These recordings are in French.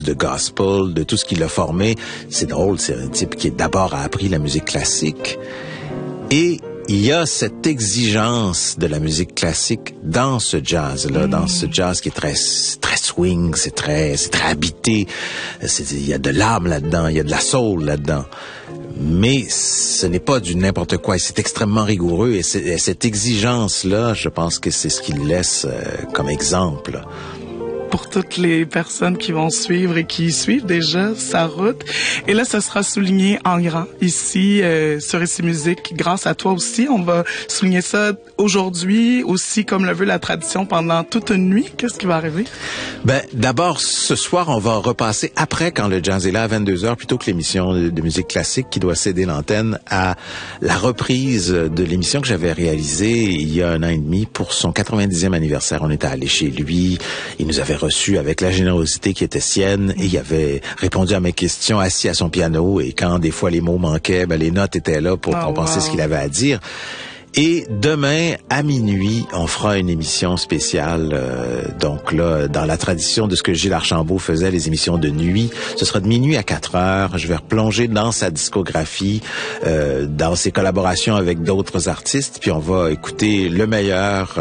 de gospel, de tout ce qu'il a formé. C'est drôle, c'est un type qui d'abord a appris la musique classique. Et il y a cette exigence de la musique classique dans ce jazz-là, dans ce jazz qui est très swing, c'est très habité. Il y a de l'âme là-dedans, il y a de la soul là-dedans. Mais ce n'est pas du n'importe quoi, et c'est extrêmement rigoureux, et cette exigence-là, je pense que c'est ce qu'il laisse comme exemple. Pour toutes les personnes qui vont suivre et qui suivent déjà sa route. Et là, ça sera souligné en grand ici sur Ici Musique. Grâce à toi aussi, on va souligner ça aujourd'hui aussi, comme le veut la tradition, pendant toute une nuit. Qu'est-ce qui va arriver? Ben, d'abord, ce soir, on va repasser après, quand le jazz est là, à 22h, plutôt que l'émission de musique classique qui doit céder l'antenne, à la reprise de l'émission que j'avais réalisée il y a 1 an et demi pour son 90e anniversaire. On était allé chez lui, il nous avait reçu avec la générosité qui était sienne, et il avait répondu à mes questions assis à son piano, et quand des fois les mots manquaient, ben les notes étaient là pour compenser ce qu'il avait à dire. Et demain, à minuit, on fera une émission spéciale. Donc là, dans la tradition de ce que Gilles Archambault faisait, les émissions de nuit, ce sera de minuit à 4h. Je vais replonger dans sa discographie, dans ses collaborations avec d'autres artistes, puis on va écouter le meilleur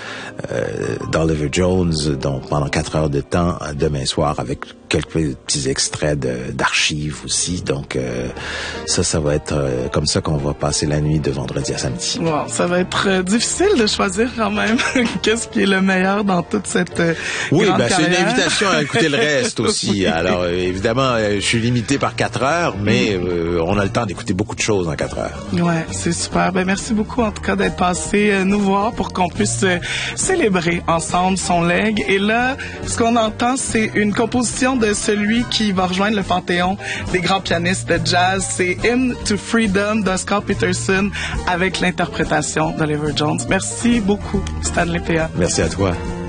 d'Oliver Jones, donc pendant 4 heures de temps, demain soir, avec quelques petits extraits d'archives aussi. Donc ça va être comme ça qu'on va passer la nuit de vendredi à samedi. Wow, ça va être difficile de choisir quand même qu'est-ce qui est le meilleur dans toute cette grande c'est une invitation à écouter le reste aussi. Alors évidemment, je suis limité par 4 heures, mais on a le temps d'écouter beaucoup de choses en 4 heures. Ouais, c'est super. Ben merci beaucoup en tout cas d'être passé nous voir pour qu'on puisse célébrer ensemble son legs. Et là, ce qu'on entend, c'est une composition de celui qui va rejoindre le panthéon des grands pianistes de jazz. C'est Hymn to Freedom d'Oscar Peterson avec l'interprétation d'Oliver Jones. Merci beaucoup, Stanley Péa. Merci à toi.